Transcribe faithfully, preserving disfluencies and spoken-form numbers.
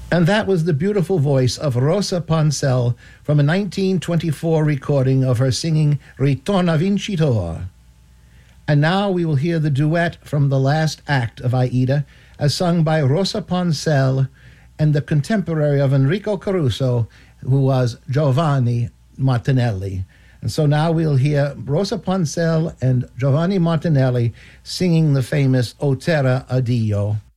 And that was the beautiful voice of Rosa Poncel from a nineteen twenty-four recording of her singing Ritorna Vincitor. And now we will hear the duet from the last act of Aida, as sung by Rosa Poncel and the contemporary of Enrico Caruso, who was Giovanni Martinelli. And so now we'll hear Rosa Poncel and Giovanni Martinelli singing the famous O Terra Addio.